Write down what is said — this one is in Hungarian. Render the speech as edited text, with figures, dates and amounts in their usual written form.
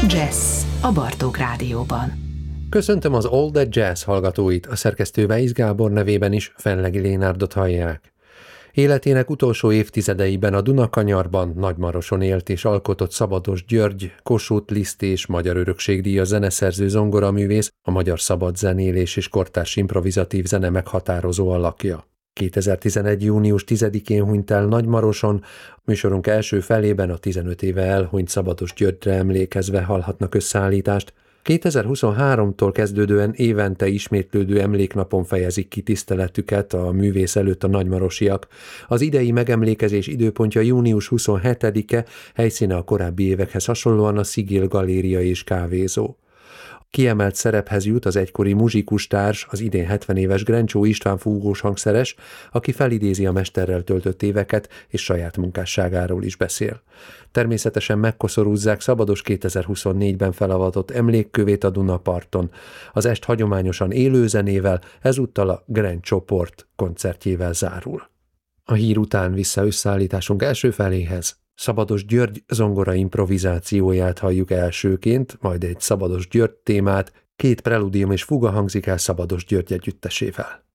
Jazz a Bartók Rádióban. Köszöntöm az All That Jazz hallgatóit, a szerkesztő Weisz Gábor nevében is Fenlegi Lénárdot hallják. Életének utolsó évtizedeiben a Dunakanyarban, Nagymaroson élt és alkotott Szabados György, Kossuth Liszt és Magyar Örökségdíjas zeneszerző zongoraművész, a magyar szabad zenélés és kortárs improvizatív zene meghatározó alakja. 2011. június 10-én hunyt el Nagymaroson, műsorunk első felében a 15 éve elhunyt Szabados Györgyre emlékezve hallhatnak összeállítást. 2023-tól kezdődően évente ismétlődő emléknapon fejezik ki tiszteletüket a művész előtt a nagymarosiak. Az idei megemlékezés időpontja június 27-e, helyszíne a korábbi évekhez hasonlóan a Szigél Galéria és kávézó. Kiemelt szerephez jut az egykori muzsikustárs, az idén 70 éves Grencsó István fúvós hangszeres, aki felidézi a mesterrel töltött éveket és saját munkásságáról is beszél. Természetesen megkoszorúzzák Szabados 2024-ben felavatott emlékkövét a Dunaparton. Az est hagyományosan élőzenével, ezúttal a Grencs csoport koncertjével zárul. A hír után vissza összeállításunk első feléhez. Szabados György zongora improvizációját halljuk elsőként, majd egy Szabados György témát, két preludium és fuga hangzik el Szabados György együttesével.